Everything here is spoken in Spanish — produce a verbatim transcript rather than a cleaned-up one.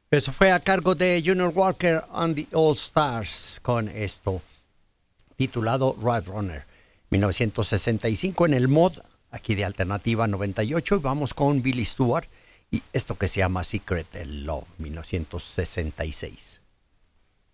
Eso fue a cargo de Junior Walker and the All Stars con esto titulado Road Runner, mil novecientos sesenta y cinco en el mod aquí de Alternativa noventa y ocho. Y vamos con Billy Stewart y esto que se llama Secret Love, mil novecientos sesenta y seis.